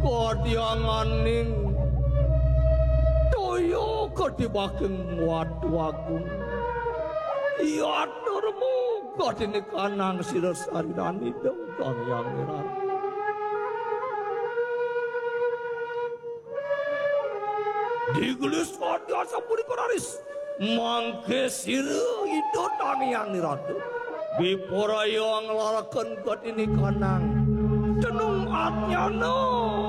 Kodianganing toyo ketibaking watu agung iya aturmu kodine kanang sirasarinani dongkang yang irat digelis kodia sapuri koraris mangke siru itu tani yang irat bipora yang larakan kodine kanang cenung atnya no